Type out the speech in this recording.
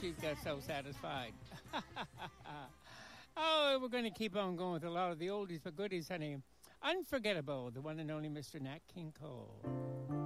she's got so satisfied. Oh, we're going to keep on going with a lot of the oldies but goodies, honey. Unforgettable, the one and only Mr. Nat King Cole.